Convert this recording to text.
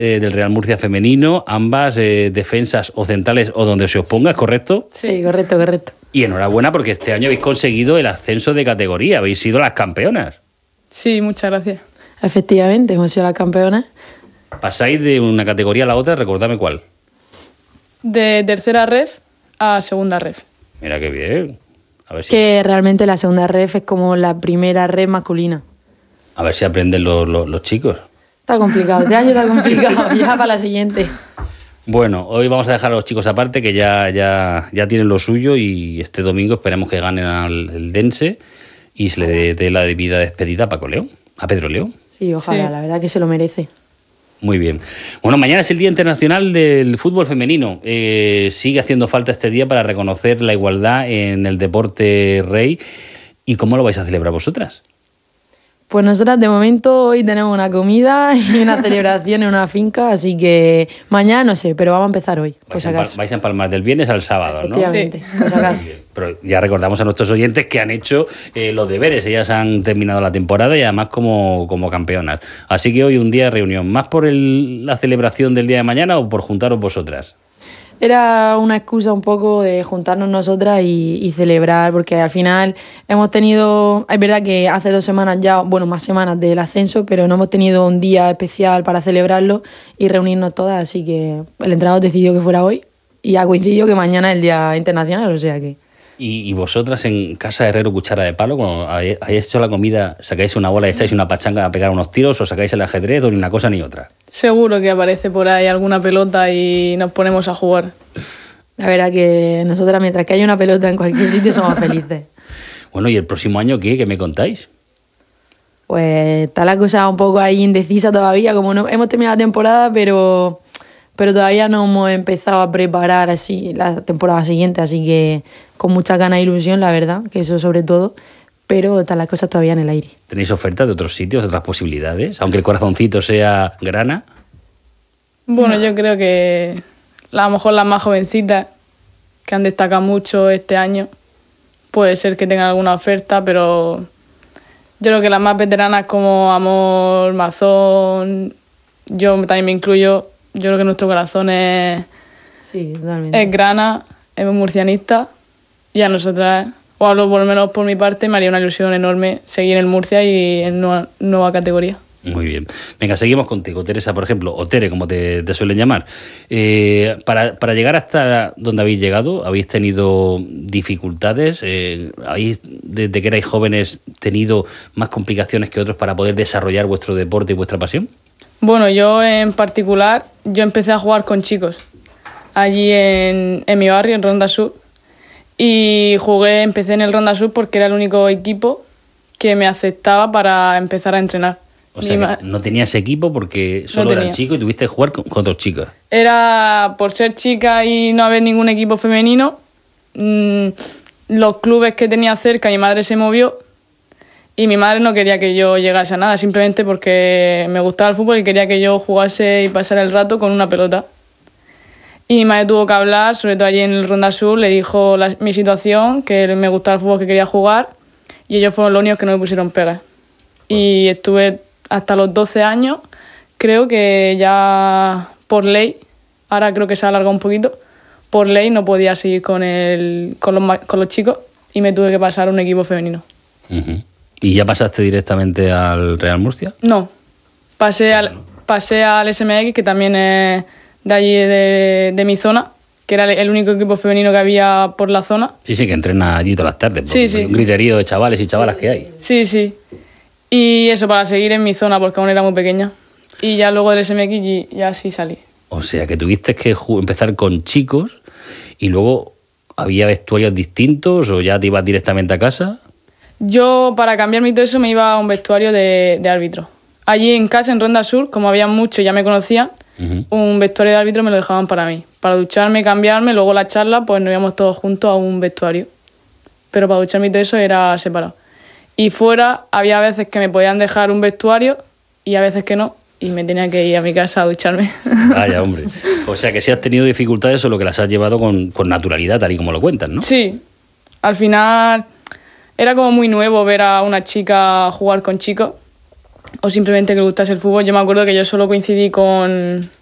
del Real Murcia femenino, ambas defensas o centrales o donde se os ponga, ¿es correcto? Sí, correcto. Y enhorabuena porque este año habéis conseguido el ascenso de categoría, habéis sido las campeonas. Sí, muchas gracias. Efectivamente, hemos sido las campeonas. Pasáis de una categoría a la otra, recordadme cuál. De tercera ref a segunda ref. Mira qué bien. A ver si, Que realmente la segunda ref es como la primera ref masculina. a ver si aprenden los chicos. Está complicado, este año está complicado, ya para la siguiente. Bueno, hoy vamos a dejar a los chicos aparte que ya tienen lo suyo y este domingo esperemos que ganen al Dense y se le dé la debida despedida a Paco León, a Pedro León. Sí, ojalá, Sí. la verdad que se lo merece. Muy bien. Bueno, mañana es el Día Internacional del Fútbol Femenino. Sigue haciendo falta este día para reconocer la igualdad en el deporte rey. ¿Y cómo lo vais a celebrar vosotras? Pues nosotras de momento hoy tenemos una comida y una celebración en una finca, así que mañana no sé, pero vamos a empezar hoy, por si acaso. Vais a empalmar del viernes al sábado, ¿no? Efectivamente, por si acaso. Muy bien. Pero ya recordamos a nuestros oyentes que han hecho los deberes. Ellas han terminado la temporada y además como campeonas. Así que hoy un día de reunión. ¿Más por la celebración del día de mañana o por juntaros vosotras? Era una excusa un poco de juntarnos nosotras y celebrar, porque al final hemos tenido, es verdad que hace 2 semanas ya, bueno, más semanas del ascenso, pero no hemos tenido un día especial para celebrarlo y reunirnos todas, así que el entrenador decidió que fuera hoy y ha coincidido que mañana es el Día Internacional, o sea que... ¿Y vosotras en casa de Herrero Cuchara de Palo, cuando hayáis hecho la comida, sacáis una bola y echáis una pachanga a pegar unos tiros o sacáis el ajedrez o ni una cosa ni otra? Seguro que aparece por ahí alguna pelota y nos ponemos a jugar. La verdad que nosotras, mientras que haya una pelota en cualquier sitio, somos felices. Bueno, ¿y el próximo año qué? ¿Qué me contáis? Pues está la cosa un poco ahí indecisa todavía, como no hemos terminado la temporada, pero todavía no hemos empezado a preparar así la temporada siguiente, así que con mucha ganas e ilusión, la verdad, que eso sobre todo, pero están las cosas todavía en el aire. ¿Tenéis ofertas de otros sitios, de otras posibilidades? Aunque el corazoncito sea grana. Bueno, yo creo que a lo mejor las más jovencitas, que han destacado mucho este año, puede ser que tengan alguna oferta, pero yo creo que las más veteranas como Amor, Mazón, yo también me incluyo, yo creo que nuestro corazón es totalmente. grana, es murcianista, y a nosotras, o hablo por lo menos por mi parte, me haría una ilusión enorme seguir en Murcia y en nueva categoría. Muy bien. Venga, seguimos contigo, Teresa, por ejemplo, o Tere, como te suelen llamar. Para llegar hasta donde habéis llegado, ¿habéis tenido dificultades? ¿Habéis, desde que erais jóvenes, tenido más complicaciones que otros para poder desarrollar vuestro deporte y vuestra pasión? Bueno, yo en particular, yo empecé a jugar con chicos allí en mi barrio, en Ronda Sur, y empecé en el Ronda Sur porque era el único equipo que me aceptaba para empezar a entrenar. O sea, que no tenías equipo porque solo eras chico y tuviste que jugar con otros chicos. Era por ser chica y no haber ningún equipo femenino. Los clubes que tenía cerca, mi madre se movió y mi madre no quería que yo llegase a nada, simplemente porque me gustaba el fútbol y quería que yo jugase y pasara el rato con una pelota. Y mi madre tuvo que hablar, sobre todo allí en el Ronda Sur, le dijo mi situación, que me gustaba el fútbol, que quería jugar, y ellos fueron los únicos que no me pusieron pegas. Y estuve hasta los 12 años, creo que ya por ley, ahora creo que se ha alargado un poquito, por ley no podía seguir con los chicos y me tuve que pasar a un equipo femenino. Uh-huh. ¿Y ya pasaste directamente al Real Murcia? No, pasé al SMX, que también es de allí de mi zona, que era el único equipo femenino que había por la zona. Sí, que entrena allí todas las tardes. Sí. Un griterío de chavales y chavalas que hay. Sí. Y eso para seguir en mi zona, porque aún era muy pequeña. Y ya luego del SMX ya sí salí. O sea, que tuviste que empezar con chicos y luego había vestuarios distintos o ya te ibas directamente a casa. Yo, para cambiarme y todo eso, me iba a un vestuario de árbitro. Allí en casa, en Ronda Sur, como había mucho y ya me conocían, un vestuario de árbitro me lo dejaban para mí. Para ducharme, cambiarme, luego la charla, pues nos íbamos todos juntos a un vestuario. Pero para ducharme y todo eso era separado. Y fuera había veces que me podían dejar un vestuario y a veces que no, y me tenía que ir a mi casa a ducharme. Vaya, hombre. O sea, que si has tenido dificultades, solo que las has llevado con naturalidad, tal y como lo cuentas, ¿no? Sí. Al final era como muy nuevo ver a una chica jugar con chicos o simplemente que le gustase el fútbol. Yo me acuerdo que yo solo coincidí con